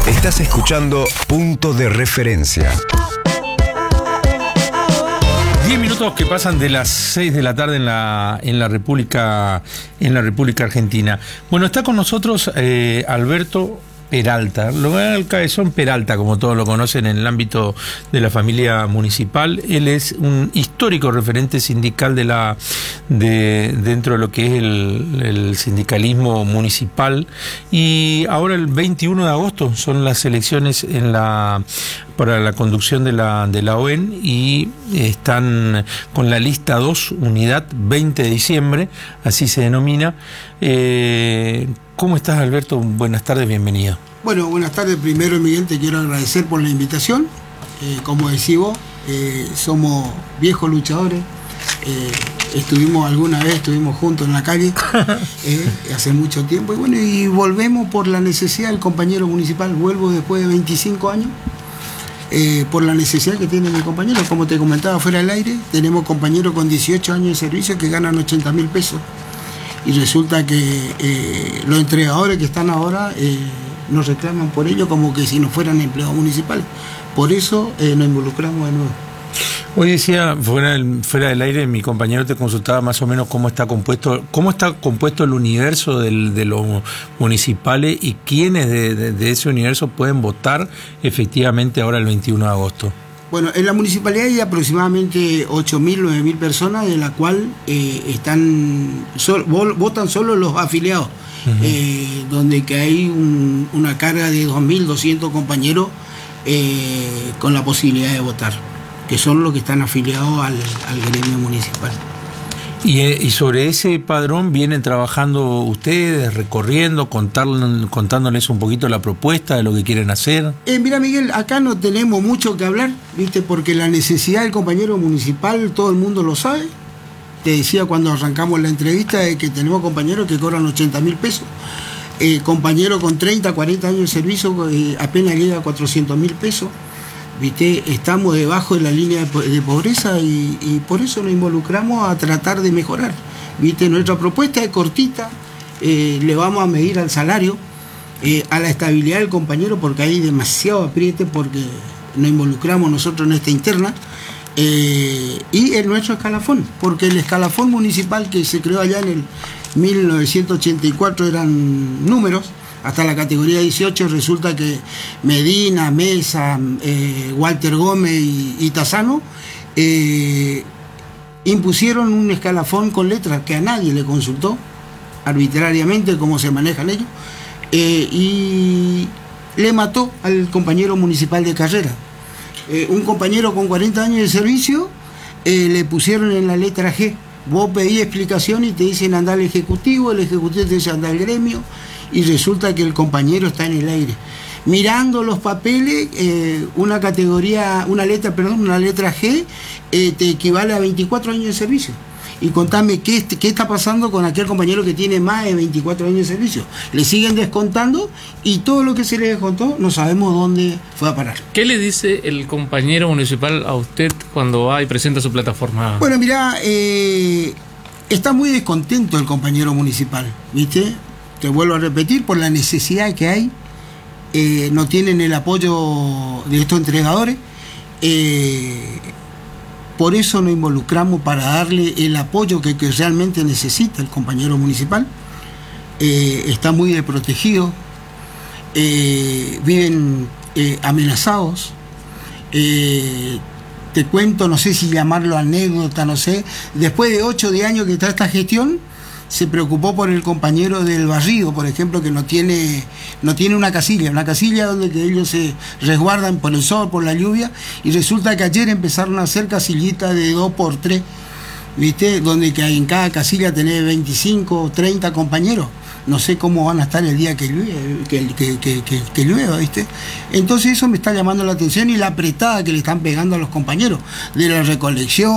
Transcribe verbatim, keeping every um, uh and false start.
Estás escuchando Punto de Referencia. Diez minutos que pasan de las seis de la tarde en la en la República en la República Argentina. Bueno, está con nosotros eh, Alberto Peralta, lo ve al cabezón Peralta, como todos lo conocen en el ámbito de la familia municipal. Él es un histórico referente sindical de la de dentro de lo que es el, el sindicalismo municipal, y ahora el veintiuno de agosto son las elecciones en la para la conducción de la de la O E N, y están con la lista dos, unidad veinte de diciembre, así se denomina. Eh, ¿Cómo estás, Alberto? Buenas tardes, bienvenido. Bueno, buenas tardes. Primero, Miguel, te quiero agradecer por la invitación. Eh, como decís vos, eh, somos viejos luchadores. Eh, estuvimos alguna vez, estuvimos juntos en la calle eh, hace mucho tiempo. Y bueno, y volvemos por la necesidad del compañero municipal. Vuelvo después de veinticinco años. Eh, por la necesidad que tiene mi compañero. Como te comentaba fuera del aire, tenemos compañeros con dieciocho años de servicio que ganan ochenta mil pesos. Y resulta que eh, los entregadores que están ahora eh, nos reclaman por ello como que si no fueran empleados municipales. Por eso eh, nos involucramos de nuevo. Hoy decía, fuera del, fuera del aire, mi compañero te consultaba más o menos cómo está compuesto cómo está compuesto el universo del, de los municipales y quiénes de, de, de ese universo pueden votar efectivamente ahora el veintiuno de agosto. Bueno, en la municipalidad hay aproximadamente ocho mil, nueve mil personas, de la cual eh, están sol, votan solo los afiliados, uh-huh. eh, donde que hay un, una carga de dos mil doscientos compañeros eh, con la posibilidad de votar, que son los que están afiliados al, al gremio municipal. Y, y sobre ese padrón vienen trabajando ustedes, recorriendo, contar, contándoles un poquito la propuesta de lo que quieren hacer. Eh, mira, Miguel, acá no tenemos mucho que hablar, ¿viste? Porque la necesidad del compañero municipal todo el mundo lo sabe. Te decía cuando arrancamos la entrevista de que tenemos compañeros que cobran ochenta mil pesos. Eh, compañeros con treinta, cuarenta años de servicio eh, apenas llega a cuatrocientos mil pesos. ¿Viste? Estamos debajo de la línea de pobreza y, y por eso nos involucramos a tratar de mejorar. ¿Viste? Nuestra propuesta es cortita, eh, le vamos a medir al salario, eh, a la estabilidad del compañero, porque hay demasiado apriete, porque nos involucramos nosotros en esta interna, eh, y en nuestro escalafón, porque el escalafón municipal que se creó allá en el mil novecientos ochenta y cuatro eran números. Hasta la categoría dieciocho resulta que Medina, Mesa, eh, Walter Gómez y, y Tazano eh, impusieron un escalafón con letras que a nadie le consultó arbitrariamente cómo se manejan ellos, eh, y le mató al compañero municipal de carrera. Eh, un compañero con cuarenta años de servicio eh, le pusieron en la letra G. Vos pedís explicación y te dicen andar al ejecutivo, el ejecutivo te dice andar al gremio, y resulta que el compañero está en el aire. Mirando los papeles, eh, una categoría, una letra, perdón, una letra G eh, te equivale a veinticuatro años de servicio. Y contame qué, qué está pasando con aquel compañero que tiene más de veinticuatro años de servicio. Le siguen descontando y todo lo que se le descontó no sabemos dónde fue a parar. ¿Qué le dice el compañero municipal a usted cuando va y presenta su plataforma? Bueno, mirá, eh, está muy descontento el compañero municipal, ¿viste? Te vuelvo a repetir, por la necesidad que hay, eh, no tienen el apoyo de estos entregadores, eh, por eso nos involucramos para darle el apoyo que, que realmente necesita el compañero municipal. Eh, está muy desprotegido, eh, viven eh, amenazados, eh, te cuento, no sé si llamarlo anécdota, no sé, después de ocho de años que está esta gestión, se preocupó por el compañero del barrido, por ejemplo, que no tiene, no tiene una casilla, una casilla donde que ellos se resguardan por el sol, por la lluvia, y resulta que ayer empezaron a hacer casillitas de dos por tres, ¿viste? Donde que en cada casilla tenés veinticinco, treinta compañeros. No sé cómo van a estar el día que llueve, que, que, que, que, que llueva, ¿viste? Entonces eso me está llamando la atención, y la apretada que le están pegando a los compañeros de la recolección.